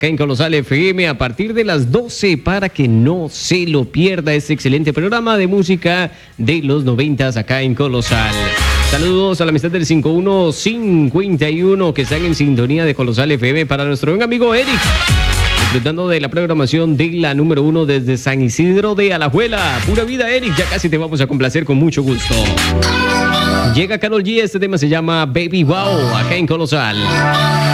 acá en Colosal FM a partir de las 12 para que no se lo pierda este excelente programa de música de los 90s acá en Colosal. Saludos a la amistad del 5151 que están en sintonía de Colosal FM para nuestro buen amigo Eric, disfrutando de la programación de la número 1 desde San Isidro de Alajuela. Pura vida, Eric, ya casi te vamos a complacer con mucho gusto. Llega Karol G, este tema se llama Baby Wow, acá en Colosal.